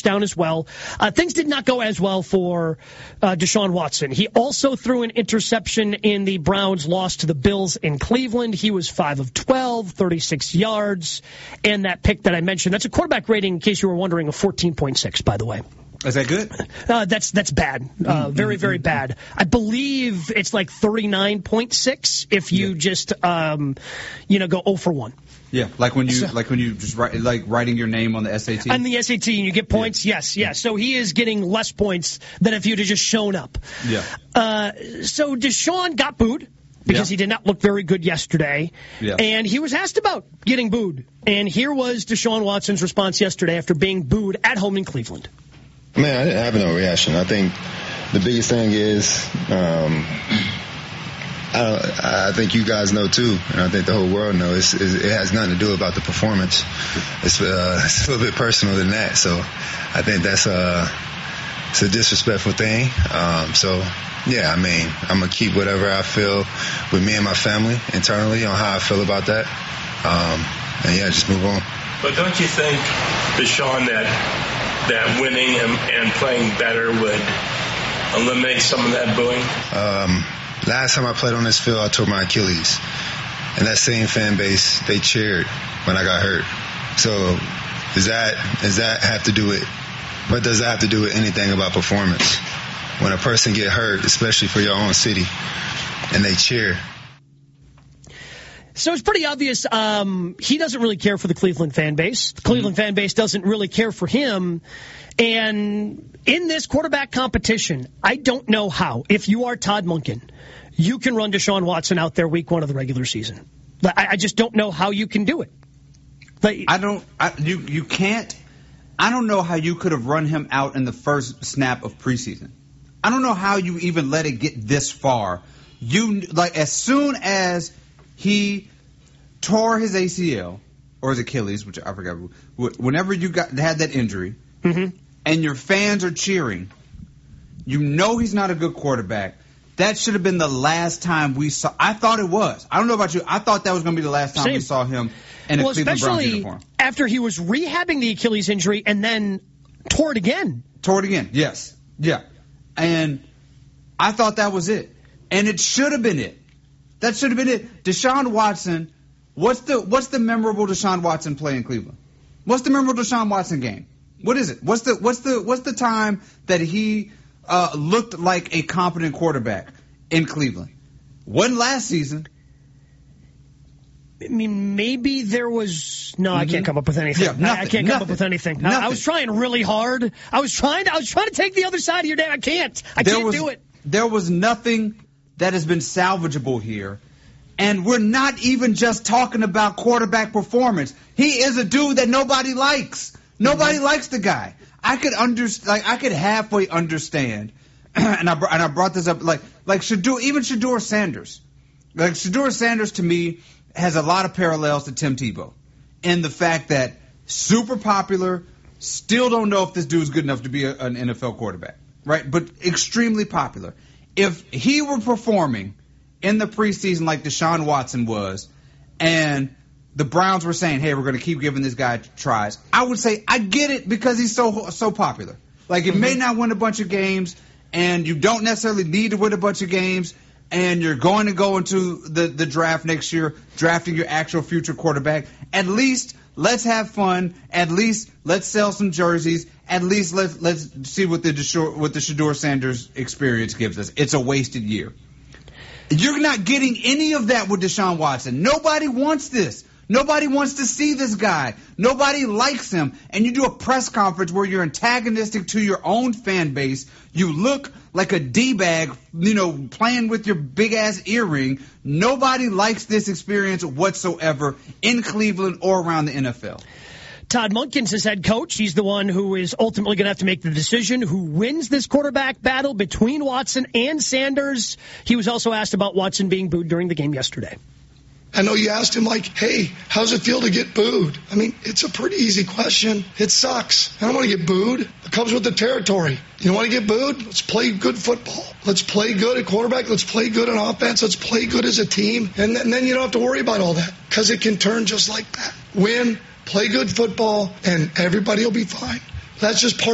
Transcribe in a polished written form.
touchdown as well. Things did not go as well for Deshaun Watson. He also threw an interception in the Browns' loss to the Bills in Cleveland. He was 5 of 12, 36 yards, and that pick that I mentioned, that's a quarterback rating, in case you were wondering, of 14.6, by the way. Is that good? That's bad. Very, very bad. I believe it's like 39.6 if you just, go 0 for 1. Yeah, like when you just write, like writing your name on the SAT. On the SAT, and you get points. Yeah. Yes. So he is getting less points than if you'd have just shown up. Yeah. So Deshaun got booed because he did not look very good yesterday. Yeah. And he was asked about getting booed. And here was Deshaun Watson's response yesterday after being booed at home in Cleveland. Man, I didn't have no reaction. I think the biggest thing is, I think you guys know too, and I think the whole world knows, it has nothing to do about the performance. It's a little bit personal than that. So I think it's a disrespectful thing. Yeah, I mean, I'm going to keep whatever I feel with me and my family internally on how I feel about that. And yeah, just move on. But don't you think, Deshaun, that winning and playing better would eliminate some of that booing? Last time I played on this field, I tore my Achilles. And that same fan base, they cheered when I got hurt. So does that have to do with, what does that have to do with anything about performance? When a person get hurt, especially for your own city, and they cheer. So it's pretty obvious he doesn't really care for the Cleveland fan base. The Cleveland fan base doesn't really care for him. And in this quarterback competition, I don't know how, if you are Todd Monken, you can run Deshaun Watson out there week 1 of the regular season. I just don't know how you can do it. You can't. I don't know how you could have run him out in the first snap of preseason. I don't know how you even let it get this far. As soon as he tore his ACL or his Achilles, which I forgot, whenever you had that injury, and your fans are cheering, you know he's not a good quarterback. That should have been the last time we saw. I thought it was. I don't know about you. I thought that was going to be the last time we saw him in a Cleveland Browns uniform. After he was rehabbing the Achilles injury and then tore it again. Yes. Yeah. And I thought that was it. And it should have been it. That should have been it. Deshaun Watson, what's the memorable Deshaun Watson play in Cleveland? What's the memorable Deshaun Watson game? What is it? What's the time that he looked like a competent quarterback in Cleveland? Wasn't last season. I mean, maybe there was. No, I can't come up with anything. Yeah, I can't come up with anything. I was trying really hard. I was trying to take the other side of your day. I can't do it. There was nothing that has been salvageable here. And we're not even just talking about quarterback performance. He is a dude that nobody likes. Nobody likes the guy. I could halfway understand, and I brought this up, like Shedeur Sanders. Like Shedeur Sanders to me has a lot of parallels to Tim Tebow, in the fact that super popular, still don't know if this dude's good enough to be an NFL quarterback, right? But extremely popular. If he were performing in the preseason like Deshaun Watson was, and the Browns were saying, hey, we're going to keep giving this guy tries, I would say I get it because he's so popular. Like, it may not win a bunch of games, and you don't necessarily need to win a bunch of games, and you're going to go into the draft next year drafting your actual future quarterback. At least let's have fun. At least let's sell some jerseys. At least let's see what the Shedeur Sanders experience gives us. It's a wasted year. You're not getting any of that with Deshaun Watson. Nobody wants this. Nobody wants to see this guy. Nobody likes him. And you do a press conference where you're antagonistic to your own fan base. You look like a D-bag, playing with your big-ass earring. Nobody likes this experience whatsoever in Cleveland or around the NFL. Todd Monken's his head coach. He's the one who is ultimately going to have to make the decision who wins this quarterback battle between Watson and Sanders. He was also asked about Watson being booed during the game yesterday. I know you asked him, hey, how's it feel to get booed? I mean, it's a pretty easy question. It sucks. I don't want to get booed. It comes with the territory. You want to get booed? Let's play good football. Let's play good at quarterback. Let's play good on offense. Let's play good as a team. And then you don't have to worry about all that, because it can turn just like that. Win, play good football, and everybody will be fine. That's just part